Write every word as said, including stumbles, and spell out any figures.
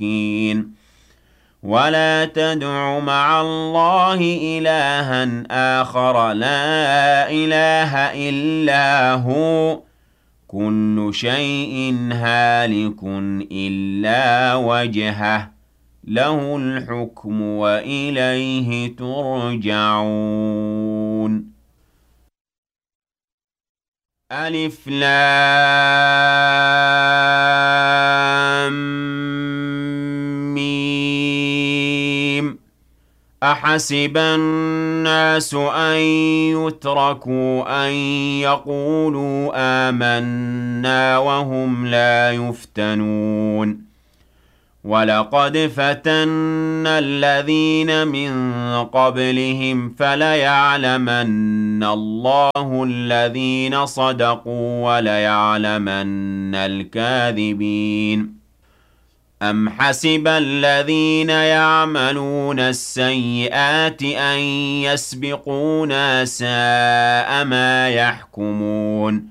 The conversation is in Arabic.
المشركين ولا تدع مع الله إلها آخر لا إله إلا هو كل شيء هالك إلا وجهه له الحكم وإليه ترجعون ألف لام ميم أحسب الناس أن يتركوا أن يقولوا آمنا وهم لا يفتنون ولقد فتنا الذين من قبلهم فليعلمن الله الذين صدقوا وليعلمن الكاذبين أم حسب الذين يعملون السيئات أن يسبقونا ساء ما يحكمون